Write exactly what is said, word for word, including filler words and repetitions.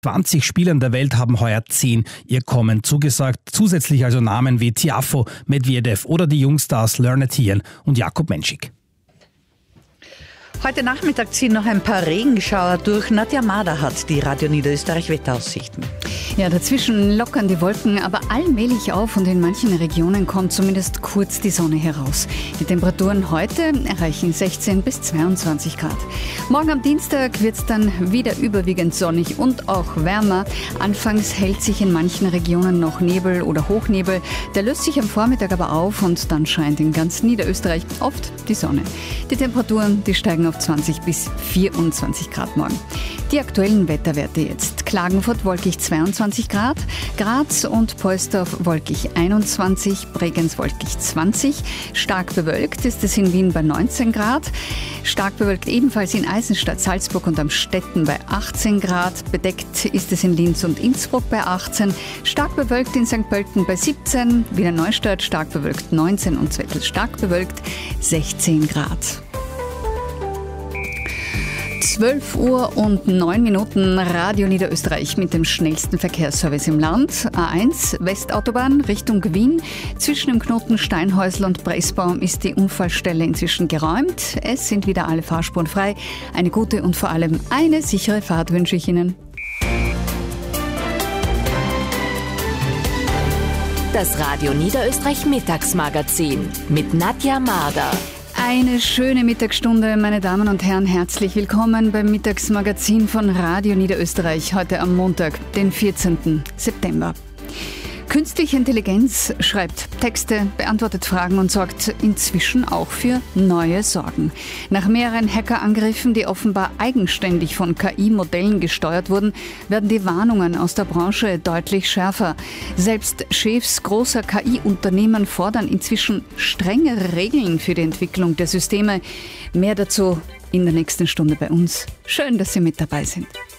zwanzig Spielern der Welt haben heuer zehn ihr Kommen zugesagt. Zusätzlich also Namen wie Tiafoe, Medvedev oder die Jungstars Lerner Thielen und Jakub Menschik. Heute Nachmittag ziehen noch ein paar Regenschauer durch. Nadja Marder hat die Radio Niederösterreich Wetteraussichten. Ja, dazwischen lockern die Wolken aber allmählich auf und in manchen Regionen kommt zumindest kurz die Sonne heraus. Die Temperaturen heute erreichen sechzehn bis zweiundzwanzig Grad. Morgen am Dienstag wird es dann wieder überwiegend sonnig und auch wärmer. Anfangs hält sich in manchen Regionen noch Nebel oder Hochnebel. Der löst sich am Vormittag aber auf und dann scheint in ganz Niederösterreich oft die Sonne. Die Temperaturen, die steigen auf zwanzig bis vierundzwanzig Grad morgen. Die aktuellen Wetterwerte jetzt. Klagenfurt wolkig zweiundzwanzig Grad, Graz und Poelsdorf wolkig einundzwanzig, Bregenz wolkig zwanzig, stark bewölkt ist es in Wien bei neunzehn Grad, stark bewölkt ebenfalls in Eisenstadt, Salzburg und Amstetten bei achtzehn Grad, bedeckt ist es in Linz und Innsbruck bei achtzehn, stark bewölkt in Sankt Pölten bei siebzehn, Wiener Neustadt stark bewölkt neunzehn und Zwettl stark bewölkt sechzehn Grad. zwölf Uhr und neun Minuten, Radio Niederösterreich mit dem schnellsten Verkehrsservice im Land. A eins, Westautobahn Richtung Wien. Zwischen dem Knoten Steinhäusl und Pressbaum ist die Unfallstelle inzwischen geräumt. Es sind wieder alle Fahrspuren frei. Eine gute und vor allem eine sichere Fahrt wünsche ich Ihnen. Das Radio Niederösterreich Mittagsmagazin mit Nadja Marder. Eine schöne Mittagsstunde, meine Damen und Herren, herzlich willkommen beim Mittagsmagazin von Radio Niederösterreich, heute am Montag, den vierzehnten September. Künstliche Intelligenz schreibt Texte, beantwortet Fragen und sorgt inzwischen auch für neue Sorgen. Nach mehreren Hackerangriffen, die offenbar eigenständig von K I-Modellen gesteuert wurden, werden die Warnungen aus der Branche deutlich schärfer. Selbst Chefs großer K I-Unternehmen fordern inzwischen strengere Regeln für die Entwicklung der Systeme. Mehr dazu in der nächsten Stunde bei uns. Schön, dass Sie mit dabei sind.